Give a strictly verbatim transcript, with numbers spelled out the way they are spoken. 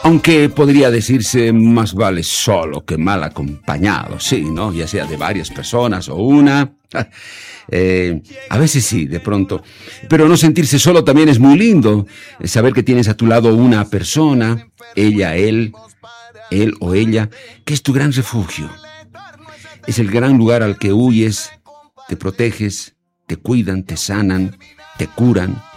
Aunque podría decirse más vale solo que mal acompañado, sí, ¿no? Ya sea de varias personas o una. Eh, a veces sí, de pronto. Pero no sentirse solo también es muy lindo. Saber que tienes a tu lado una persona, ella, él, él o ella, que es tu gran refugio. Es el gran lugar al que huyes, te proteges, te cuidan, te sanan, te curan.